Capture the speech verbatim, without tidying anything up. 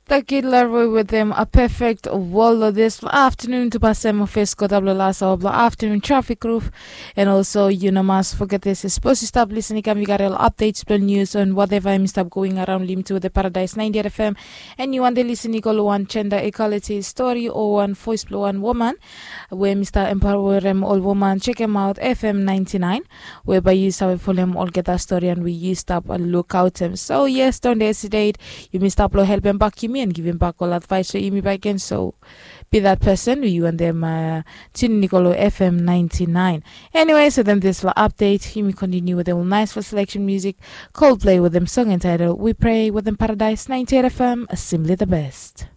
The Kid Laroi with them a perfect wall this afternoon to pass them office got up last hour afternoon traffic roof and also you know must forget this is supposed to stop listening and we got all updates plus news on whatever I'm stop going around lim to the Paradise ninety F M and you want to listen to one gender equality story or one voice plus one woman where Mister Empower them all woman check him out F M ninety-nine whereby you saw for them all get that story and we used up and look out them so yes don't hesitate you must up help them back you and give him back all advice to me back again. So be that person you and them uh Chin Nicolo F M ninety-nine. Anyway, so then this for update. He me continue with them nice for selection music. Coldplay with them song entitled We Pray with them Paradise ninety-eight F M, simply the best.